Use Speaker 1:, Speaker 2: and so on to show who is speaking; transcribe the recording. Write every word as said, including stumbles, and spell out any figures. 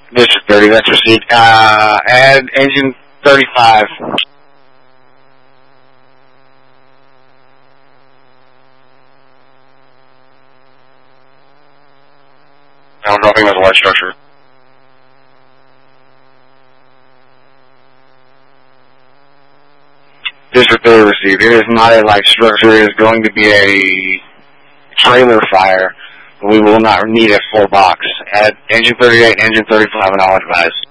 Speaker 1: District thirty, that's received. Uh, add engine thirty-five. I'm dropping with a light structure. District thirty received. It is not a light structure. It is going to be a trailer fire. We will not need a full box. Add engine thirty-eight, engine thirty-five, and all advise.